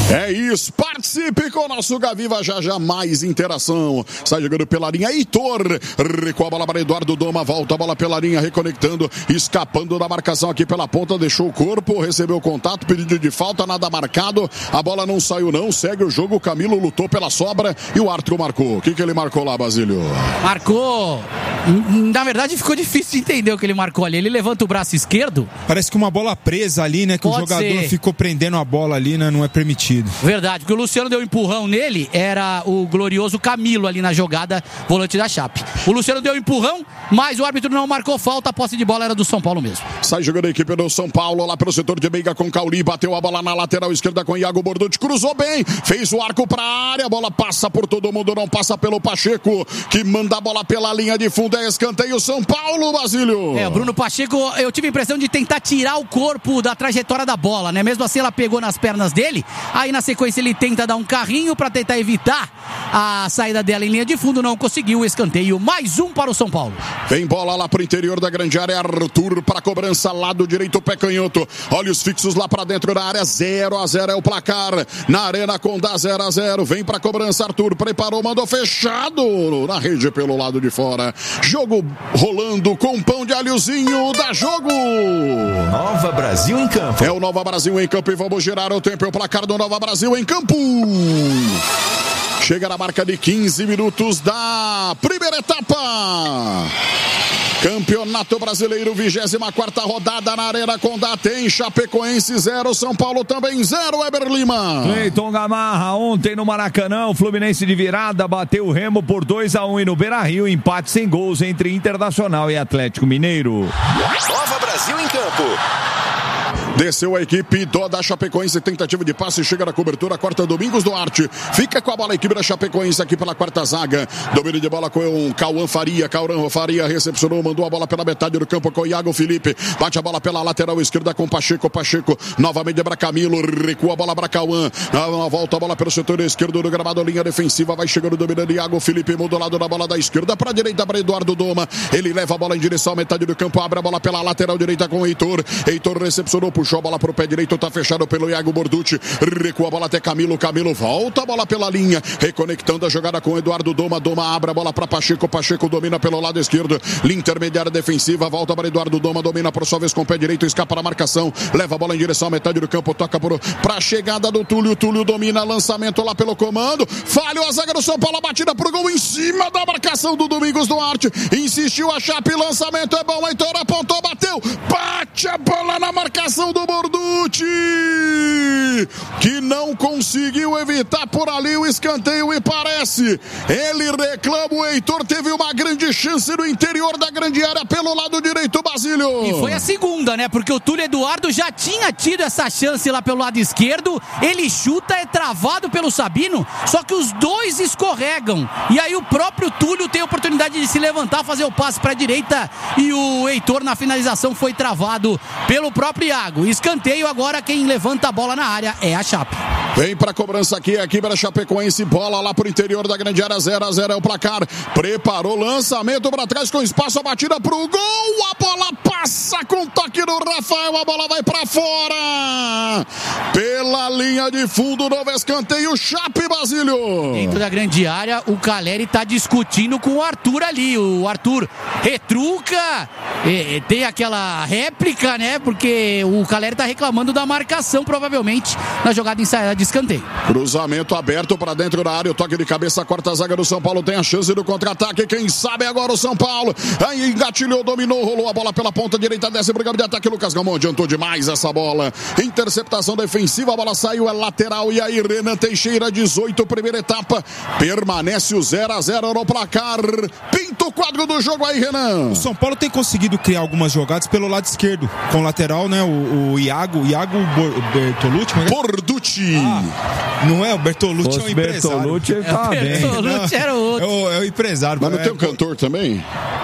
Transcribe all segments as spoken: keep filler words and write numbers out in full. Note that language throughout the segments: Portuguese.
É isso, participe com o nosso Gaviva, já já mais interação. Sai jogando pela linha, Heitor, recua a bola para Eduardo Doma, volta a bola pela linha, reconectando, escapando da marcação aqui pela ponta, deixou o corpo, recebeu o contato, pedido de falta, nada marcado, a bola não saiu não, segue o jogo, o Camilo lutou pela sobra e o Arthur marcou. O que que ele marcou lá, Basílio? Marcou, na verdade ficou difícil de entender o que ele marcou ali, ele levanta o braço esquerdo. Parece que uma bola presa ali, né, que Pode o jogador ser. ficou prendendo a bola ali, né, não é permitido. Verdade, porque o Luciano deu um empurrão nele, era o glorioso Camilo ali na jogada, volante da Chape. O Luciano deu um empurrão, mas o árbitro não marcou falta, a posse de bola era do São Paulo mesmo. Sai jogando a equipe do São Paulo, lá pelo setor de meiga com Cauli, bateu a bola na lateral esquerda com Iago Borducci, cruzou bem, fez o arco pra área, a bola passa por todo mundo, não passa pelo Pacheco, que manda a bola pela linha de fundo, é escanteio São Paulo, Basílio. É, o Bruno Pacheco, eu tive a impressão de tentar tirar o corpo da trajetória da bola, né? Mesmo assim ela pegou nas pernas dele, aí na sequência ele tenta dar um carrinho para tentar evitar a saída dela em linha de fundo, não conseguiu o escanteio, mais um para o São Paulo. Vem bola lá pro interior da grande área, Arthur para cobrança, lado direito, pé canhoto, olhos fixos lá para dentro da área, zero a zero é o placar, na Arena Condá zero a zero, vem para cobrança, Arthur preparou, mandou fechado na rede pelo lado de fora, jogo rolando com pão de alhozinho, dá jogo. Nova Brasil em campo. É o Nova Brasil em campo e vamos girar o tempo, é o placar do Nova Brasil em campo. Chega na marca de quinze minutos da primeira etapa. Campeonato Brasileiro, vigésima quarta rodada na Arena Condá, tem Chapecoense zero, São Paulo também zero, Weber Lima. Cleiton Gamarra, ontem no Maracanã, o Fluminense de virada bateu o Remo por dois a um e no Beira-Rio, empate sem gols entre Internacional e Atlético Mineiro. Nova Brasil em campo. Desceu a equipe do, da Chapecoense, tentativa de passe, chega na cobertura, corta Domingos Duarte, fica com a bola a equipe da Chapecoense aqui pela quarta zaga, domínio de bola com o Cauã Faria, Cauã Faria recepcionou, mandou a bola pela metade do campo com o Iago Felipe, bate a bola pela lateral esquerda com Pacheco, Pacheco, novamente para Camilo, recua a bola para Cauã, volta a bola pelo setor esquerdo do gramado, linha defensiva, vai chegando dominando Iago Felipe, muda o lado da bola da esquerda para a direita para Eduardo Doma, ele leva a bola em direção à metade do campo, abre a bola pela lateral direita com o Heitor, Heitor recepcionou, puxou a bola pro pé direito, tá fechado pelo Iago Borducci, recua a bola até Camilo, Camilo volta a bola pela linha, reconectando a jogada com Eduardo Doma, Doma abre a bola para Pacheco, Pacheco domina pelo lado esquerdo, linha intermediária defensiva, volta para Eduardo Doma, domina por sua vez com o pé direito, escapa da marcação, leva a bola em direção à metade do campo, toca para a chegada do Túlio, Túlio domina, lançamento lá pelo comando, falhou a zaga do São Paulo, a batida pro gol em cima da marcação do Domingos Duarte, insistiu a Chape, lançamento é bom, Heitor apontou, bateu, bate a bola na marcação do Borducci, que não conseguiu evitar por ali o escanteio e parece, ele reclama, o Heitor teve uma grande chance no interior da grande área pelo lado direito, Basílio. E foi a segunda, né, porque o Túlio Eduardo já tinha tido essa chance lá pelo lado esquerdo, ele chuta, é travado pelo Sabino, só que os dois escorregam, e aí o próprio Túlio tem a oportunidade de se levantar, fazer o passe para a direita, e o Heitor na finalização foi travado pelo próprio Iago, escanteio. Agora quem levanta a bola na área é a Chape. Vem pra cobrança aqui, aqui para Chapecoense, bola lá pro interior da grande área, zero a zero é o placar, preparou, lançamento para trás com espaço, a batida pro gol, a bola passa com toque do Rafael, a bola vai pra fora, pela linha de fundo, novo escanteio, Chape, Basílio. Dentro da grande área, o Caleri tá discutindo com o Arthur ali, o Arthur retruca, e, tem aquela réplica, né, porque o Caleri tá reclamando da marcação, provavelmente, na jogada ensaiada de escanteio. Cruzamento aberto para dentro da área, o toque de cabeça, a quarta zaga do São Paulo tem a chance do contra-ataque, quem sabe agora o São Paulo, aí engatilhou, dominou, rolou a bola pela ponta direita, desce pro campo de ataque, Lucas Galmão adiantou demais essa bola, interceptação defensiva, a bola saiu, é lateral, e aí Renan Teixeira, dezoito, primeira etapa, permanece o zero a zero no placar, pinta o quadro do jogo aí, Renan. O São Paulo tem conseguido criar algumas jogadas pelo lado esquerdo, com o lateral, né, o, o Iago, Iago Bertolucci, mas... Borducci. Ah, não é, o Bertolucci é um empresário. Bertolucci tá bem. Bertolucci era o outro. É o, é o empresário. Mas não é, tem um cantor também?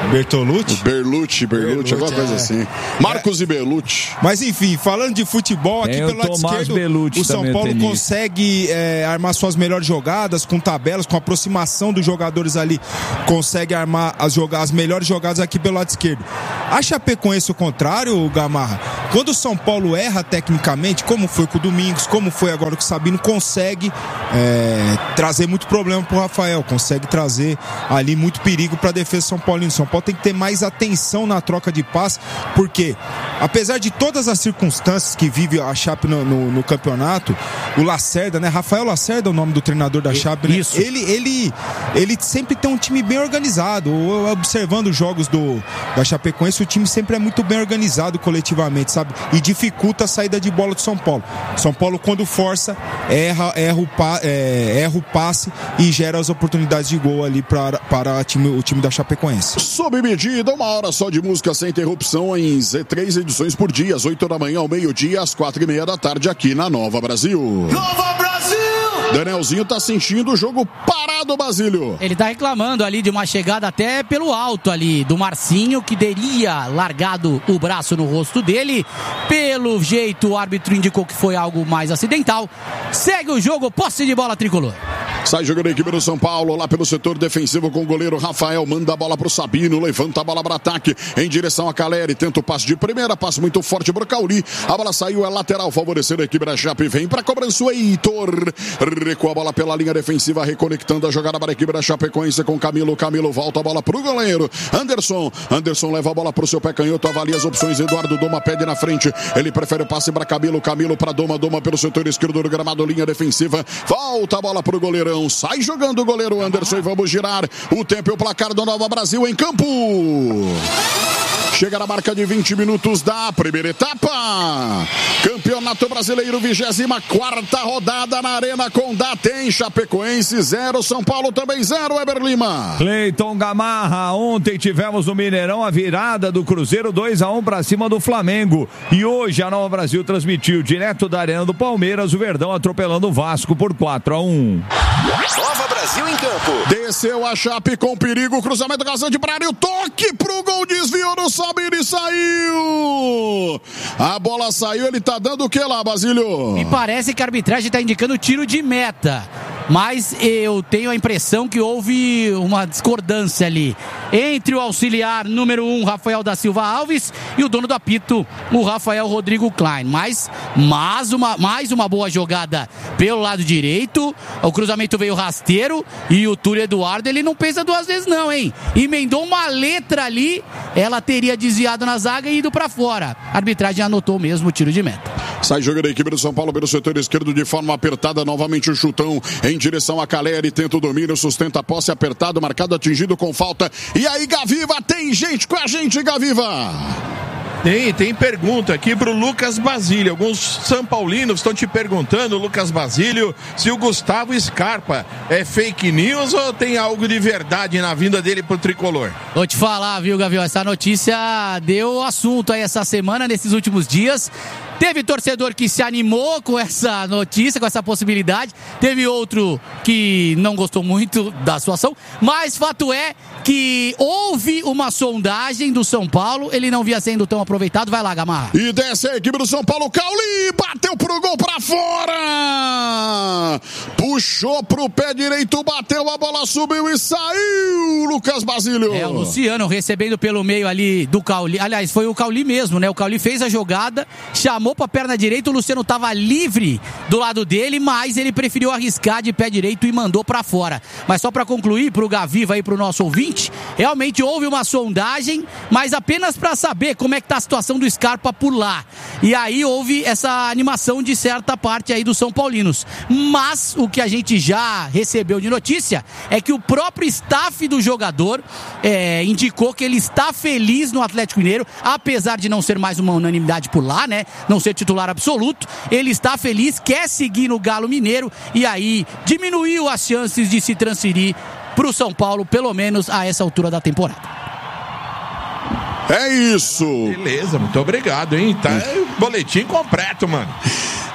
Bertolucci? Berlucci, Berlucci, alguma coisa é. assim. Marcos é. e Berlucci. Mas enfim, falando de futebol, aqui Tem pelo lado esquerdo, Belucci o São Paulo consegue é, armar suas melhores jogadas, com tabelas, com aproximação dos jogadores ali, consegue armar as, joga- as melhores jogadas aqui pelo lado esquerdo. A Chapecoense o contrário, Gamarra. Quando o São Paulo erra tecnicamente, como foi com o Domingos, como foi agora com o Sabino, consegue é, trazer muito problema pro Rafael, consegue trazer ali muito perigo pra defesa São Paulino. São Paulo tem que ter mais atenção na troca de passe, porque apesar de todas as circunstâncias que vive a Chape no, no, no campeonato, o Lacerda, né? Rafael Lacerda é o nome do treinador da Chape, né? Isso. Ele, ele, ele sempre tem um time bem organizado. Observando os jogos do, da Chapecoense, o time sempre é muito bem organizado coletivamente, sabe? E dificulta a saída de bola do São Paulo. São Paulo, quando força, erra, erra, o, pa, é, erra o passe e gera as oportunidades de gol ali para, para time, o time da Chapecoense. Sob medida, uma hora só de música sem interrupção em Z três edições por dia, às oito da manhã ao meio-dia, às quatro e meia da tarde, aqui na Nova Brasil. Nova Brasil! Danielzinho tá sentindo o jogo parado, Basílio. Ele tá reclamando ali de uma chegada até pelo alto ali do Marcinho, que teria largado o braço no rosto dele. Pelo jeito, o árbitro indicou que foi algo mais acidental. Segue o jogo, posse de bola tricolor. Sai jogando a equipe do São Paulo, lá pelo setor defensivo com o goleiro Rafael, manda a bola pro Sabino, levanta a bola para ataque, em direção a Caleri, tenta o passe de primeira, passe muito forte pro Cauli, a bola saiu, é lateral, favorecendo a equipe da Chape, vem pra cobrança o Heitor, recua a bola pela linha defensiva, reconectando a jogada para a equipe da Chapecoense com Camilo, Camilo volta a bola pro goleiro, Anderson, Anderson leva a bola pro seu pé canhoto, avalia as opções, Eduardo Doma pede na frente, ele prefere o passe para Camilo, Camilo para Doma, Doma pelo setor esquerdo do gramado, linha defensiva, volta a bola pro goleirão, sai jogando o goleiro Anderson e vamos girar o tempo e o placar do Nova Brasil em campo. Chega na marca de vinte minutos da primeira etapa. Campeonato Brasileiro, vigésima quarta rodada na Arena Condá. Tem Chapecoense zero, São Paulo também zero, Eber Lima. Cleiton Gamarra, ontem tivemos no Mineirão a virada do Cruzeiro dois a um para cima do Flamengo. E hoje a Nova Brasil transmitiu direto da Arena do Palmeiras o Verdão atropelando o Vasco por quatro a um. Nova Brasil em campo. Desceu a Chape com perigo, cruzamento Gazante para área, o toque pro gol, desviou no Sabino e saiu. A bola saiu, ele tá dando o que lá, Basílio? Me parece que a arbitragem tá indicando tiro de meta, mas eu tenho a impressão que houve uma discordância ali entre o auxiliar número um, Rafael da Silva Alves, e o dono do apito, o Rafael Rodrigo Klein. Mas, mas uma, mais uma boa jogada pelo lado direito, o cruzamento veio rasteiro e o Túlio Eduardo, ele não pensa duas vezes não, hein? Emendou uma letra ali, ela teria desviado na zaga e ido pra fora. A arbitragem anotou mesmo o tiro de meta. Sai jogando a equipe do São Paulo pelo setor esquerdo de forma apertada, novamente o chutão em direção a Caleri, tenta o domínio, sustenta a posse, apertado, marcado, atingido com falta. E aí, Gaviva, tem gente com a gente, Gaviva! Tem, tem pergunta aqui pro Lucas Basílio. Alguns São Paulinos estão te perguntando, Lucas Basílio, se o Gustavo Scarpa é fake news ou tem algo de verdade na vinda dele pro tricolor? Vou te falar, viu, Gavião? Essa notícia deu assunto aí essa semana, nesses últimos dias. Teve torcedor que se animou com essa notícia, com essa possibilidade. Teve outro que não gostou muito da sua ação. Mas fato é que houve uma sondagem do São Paulo. Ele não via sendo tão aproveitado. Vai lá, Gamarra. E desce a equipe do São Paulo. Cauli bateu pro gol pra fora. Puxou pro pé direito, bateu, a bola subiu e saiu. Lucas Basílio. É, o Luciano recebendo pelo meio ali do Cauli. Aliás, foi o Cauli mesmo, né? O Cauli fez a jogada, chamou pra perna direita, o Luciano tava livre do lado dele, mas ele preferiu arriscar de pé direito e mandou pra fora. Mas só pra concluir, pro Gaviva aí, pro nosso ouvinte, realmente houve uma sondagem, mas apenas pra saber como é que tá a situação do Scarpa por lá. E aí houve essa animação de certa parte aí dos São Paulinos. Mas o que a gente já recebeu de notícia é que o próprio staff do jogador é, indicou que ele está feliz no Atlético Mineiro, apesar de não ser mais uma unanimidade por lá, né? Não ser titular absoluto, ele está feliz, quer seguir no Galo Mineiro e aí diminuiu as chances de se transferir para o São Paulo, pelo menos a essa altura da temporada. É isso. Beleza, muito obrigado, hein? Tá boletim completo, mano.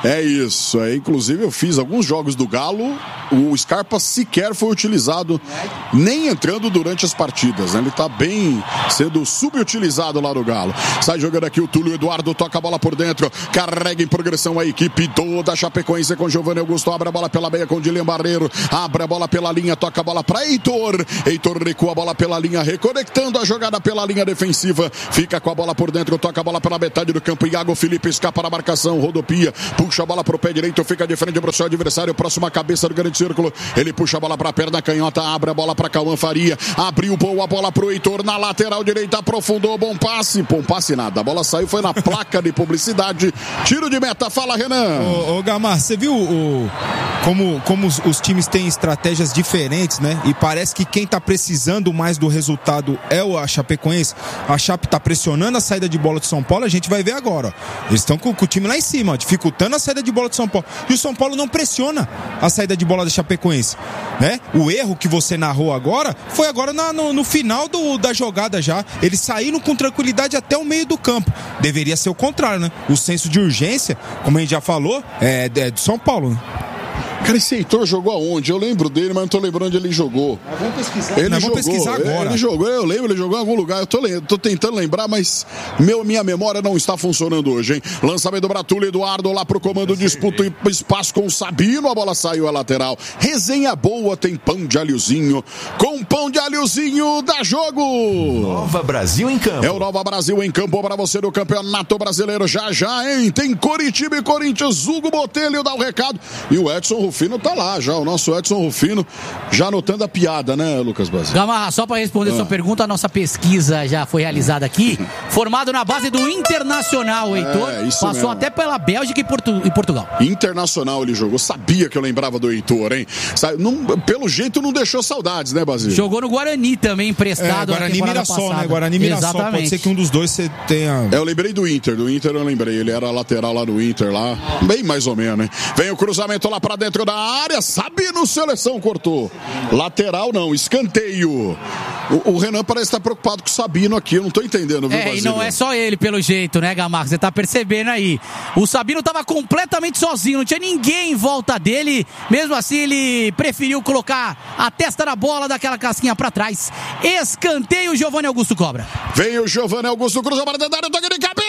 É isso, é, inclusive eu fiz alguns jogos do Galo, o Scarpa sequer foi utilizado, nem entrando durante as partidas, né? Ele tá bem sendo subutilizado lá no Galo. Sai jogando aqui o Túlio Eduardo, toca a bola por dentro, carrega em progressão a equipe toda, Chapecoense com Giovanni Augusto, abre a bola pela meia com Dilian Barreiro, abre a bola pela linha, toca a bola para Heitor, Heitor recua a bola pela linha, reconectando a jogada pela linha defensiva, fica com a bola por dentro, toca a bola pela metade do campo, Iago Felipe escapa da marcação, rodopia, puxa a bola pro pé direito, fica de frente pro seu adversário, próxima cabeça do grande círculo, ele puxa a bola pra perna canhota, abre a bola pra Cauã Faria, abriu boa bola pro Heitor, na lateral direita, aprofundou, bom passe, bom passe nada, a bola saiu, foi na placa de publicidade, tiro de meta, fala Renan. Ô, ô Gamar, você viu o, como, como os, os times têm estratégias diferentes, né? E parece que quem tá precisando mais do resultado é o a Chapecoense, a Chape tá pressionando a saída de bola de São Paulo, a gente vai ver agora, ó. Eles estão com, com o time lá em cima, ó, dificultando a saída de bola de São Paulo, e o São Paulo não pressiona a saída de bola da Chapecoense, né? O erro que você narrou agora foi agora na, no, no final do, da jogada já, eles saíram com tranquilidade até o meio do campo, deveria ser o contrário, né? O senso de urgência, como a gente já falou, é, é do São Paulo, né? Cara, esse Heitor jogou aonde? Eu lembro dele, mas não tô lembrando onde ele jogou. Nós vamos pesquisar. Ele Nós jogou, vamos pesquisar agora. Ele jogou, eu lembro, ele jogou em algum lugar. Eu tô, tô tentando lembrar, mas meu, minha memória não está funcionando hoje, hein? Lançamento do Bratulio, Eduardo lá pro comando, disputa e espaço com o Sabino, a bola saiu à lateral. Resenha boa, tem pão de alhozinho. Com pão de alhozinho, dá jogo! Nova Brasil em campo. É o Nova Brasil em campo para você no Campeonato Brasileiro. Já, já, hein? Tem Coritiba e Corinthians. Hugo Botelho dá o recado. E o Edson Rufino tá lá já. O nosso Edson Rufino já anotando a piada, né, Lucas Basílio? Gamarra, só para responder ah. sua pergunta, a nossa pesquisa já foi realizada aqui. Formado na base do Internacional, o Heitor. É, passou mesmo. Até pela Bélgica e, Portu- e Portugal. Internacional ele jogou. Sabia que eu lembrava do Heitor, hein? Não, pelo jeito não deixou saudades, né, Basílio? Jogou no Guarani também, emprestado. É, Guarani Mirassol, né? Guarani Mirassol. Exatamente. Pode ser que um dos dois você tenha... É, eu lembrei do Inter. Do Inter eu lembrei. Ele era lateral lá do Inter, lá. Bem mais ou menos, né? Vem o cruzamento lá pra dentro da área. Sabino, seleção, cortou. Lateral não, escanteio. O, o Renan parece estar preocupado com o Sabino aqui, eu não tô entendendo, viu, É, Basílio? e não é só ele, pelo jeito, né, Gamarra? Você tá percebendo aí. O Sabino tava completamente sozinho, não tinha ninguém em volta dele. Mesmo assim, ele preferiu colocar a testa na bola, daquela casquinha pra trás. Escanteio, Giovanni Augusto cobra. Vem o Giovanni Augusto, cruza para dentro da área, toque de cabeça.